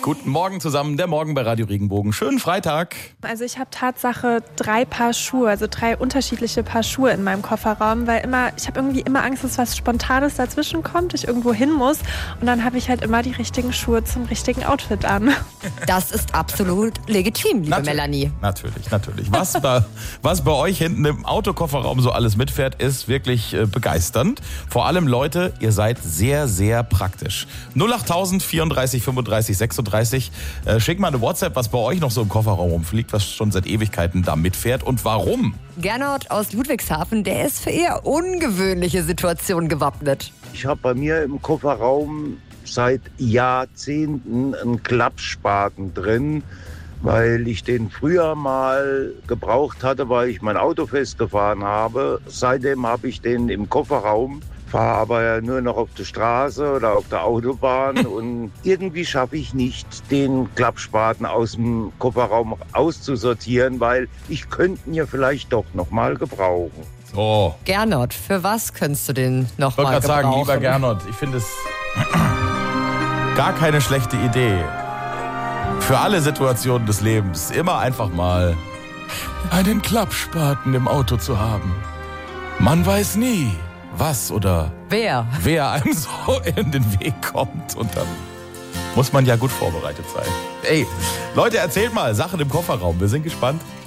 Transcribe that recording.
Guten Morgen zusammen, der Morgen bei Radio Regenbogen. Schönen Freitag. Also ich habe Tatsache 3 Paar Schuhe, also 3 unterschiedliche Paar Schuhe in meinem Kofferraum, weil ich habe irgendwie immer Angst, dass was Spontanes dazwischen kommt, ich irgendwo hin muss und dann habe ich halt immer die richtigen Schuhe zum richtigen Outfit an. Das ist absolut legitim, liebe Melanie. Natürlich. Was bei euch hinten im Autokofferraum so alles mitfährt, ist wirklich begeisternd. Vor allem Leute, ihr seid sehr, sehr praktisch. 08000 34 35 36. Schickt mal eine WhatsApp, was bei euch noch so im Kofferraum rumfliegt, was schon seit Ewigkeiten da mitfährt und warum. Gernot aus Ludwigshafen, der ist für eher ungewöhnliche Situationen gewappnet. Ich habe bei mir im Kofferraum seit Jahrzehnten einen Klappspaten drin, weil ich den früher mal gebraucht hatte, weil ich mein Auto festgefahren habe. Seitdem habe ich den im Kofferraum, fahre aber ja nur noch auf der Straße oder auf der Autobahn und irgendwie schaffe ich nicht, den Klappspaten aus dem Kofferraum auszusortieren, weil ich könnte ihn ja vielleicht doch noch mal gebrauchen. So. Gernot, für was könntest du den noch mal gebrauchen? Ich wollte gerade sagen, lieber Gernot, ich finde es gar keine schlechte Idee. Für alle Situationen des Lebens immer einfach mal einen Klappspaten im Auto zu haben. Man weiß nie, was oder wer einem so in den Weg kommt. Und dann muss man ja gut vorbereitet sein. Ey, Leute, erzählt mal Sachen im Kofferraum. Wir sind gespannt.